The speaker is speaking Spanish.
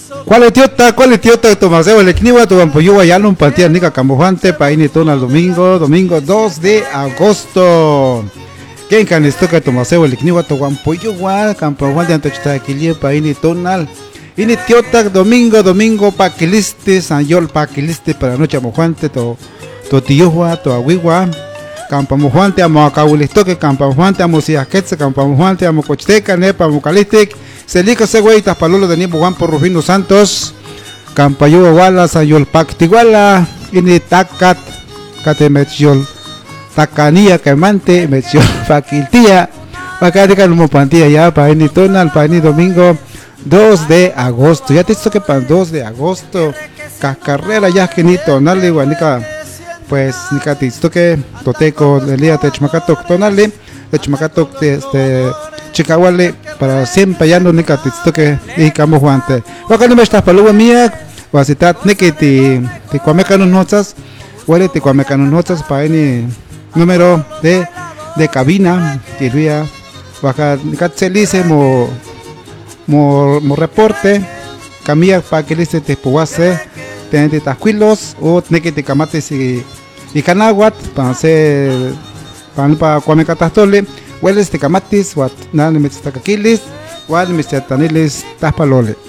¿Cuál es tiota Tomaseo el Kniwa tu Ampoyua Yalum Pantia Nica Camujante Paini Tona domingo 2 de agosto. ¿Quién can esto que Tomaseo el Kniwa tu Ampoyua Campojuan de Antechta Quilie Paini Tonal? Ini tiota domingo paquiliste San Yol paquiliste para noche mojuante to tiyuwa to awiwa. Campamujuante amo acaulistoque, campamujuante amo siaquetze, campamujuante amo cochiteca, nepa amo calistic, selica següey, tapalolo de nipo Juan por Rufino Santos, campayuwa wala, sayol pactiguala, ini tacat, catemechol, tacanía, quemante, mechol paquiltía, pacadica no pantilla ya, para ini tonal, para ini domingo 2 de agosto, ya te hizo que para 2 de agosto, carrera ya que ni tonal, iguanica. Pues nicatisto que toteco el día de chmacato tonale de chmacato chicahuale para siempre ya no nicatisto que y camo juante cuando me está palua mía vasitat nikiti te cuamecanos notas huele te cuamecanos notas para el número de cabina que vía baja nicatelice mo reporte camilla para que lice te puase tener taquilos o nikiti camates y canaguat para hacer para cuame catastole hueles de camatis wat nada me está caquilis wal me está taniles tapalole